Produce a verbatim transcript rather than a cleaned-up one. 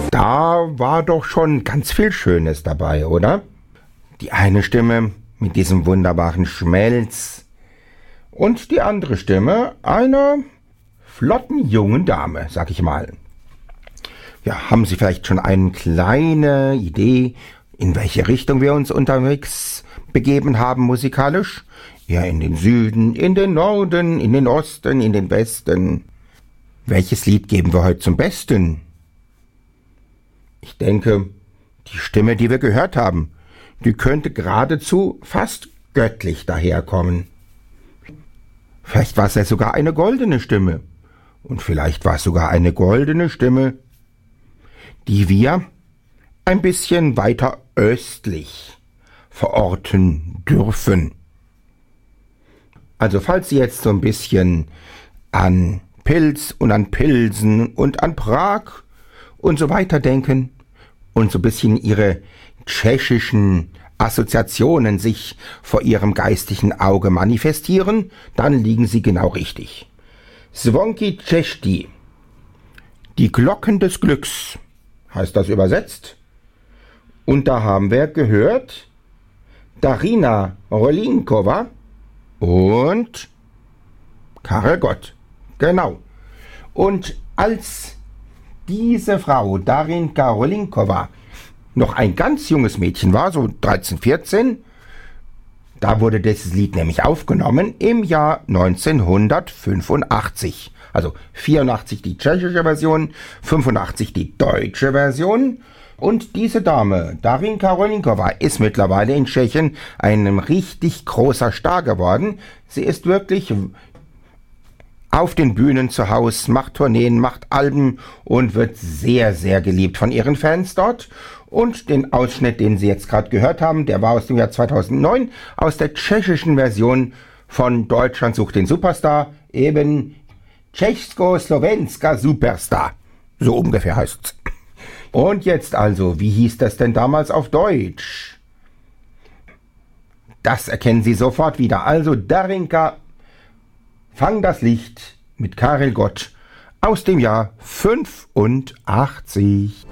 Da war doch schon ganz viel Schönes dabei, oder? Die eine Stimme mit diesem wunderbaren Schmelz und die andere Stimme einer flotten jungen Dame, sag ich mal. Ja, haben Sie vielleicht schon eine kleine Idee, in welche Richtung wir uns unterwegs begeben haben musikalisch? Ja, in den Süden, in den Norden, in den Osten, in den Westen. Welches Lied geben wir heute zum Besten? Ich denke, die Stimme, die wir gehört haben, die könnte geradezu fast göttlich daherkommen. Vielleicht war es ja sogar eine goldene Stimme. Und vielleicht war es sogar eine goldene Stimme, die wir ein bisschen weiter östlich verorten dürfen. Also falls Sie jetzt so ein bisschen an Pilz und an Pilsen und an Prag und so weiter denken und so ein bisschen Ihre tschechischen Assoziationen sich vor Ihrem geistigen Auge manifestieren, dann liegen Sie genau richtig. Zvonky Tschechti, die Glocken des Glücks, heißt das übersetzt. Und da haben wir gehört Darina Rolinkova und Karel Gott. Genau. Und als diese Frau, Darinka Rolinkova, noch ein ganz junges Mädchen war, so dreizehn, vierzehn, da wurde dieses Lied nämlich aufgenommen im Jahr neunzehnhundertfünfundachtzig. Also vierundachtzig die tschechische Version, fünfundachtzig die deutsche Version. Und diese Dame, Darinka Rolinkova, ist mittlerweile in Tschechien ein richtig großer Star geworden. Sie ist wirklich auf den Bühnen zu Hause, macht Tourneen, macht Alben und wird sehr, sehr geliebt von ihren Fans dort. Und den Ausschnitt, den Sie jetzt gerade gehört haben, der war aus dem Jahr zweitausendneun, aus der tschechischen Version von Deutschland sucht den Superstar, eben Tschechsko-Slowenska Superstar. So ungefähr heißt's. Und jetzt also, wie hieß das denn damals auf Deutsch? Das erkennen Sie sofort wieder. Also Darinka, Fang das Licht mit Karel Gott aus dem Jahr fünfundachtzig.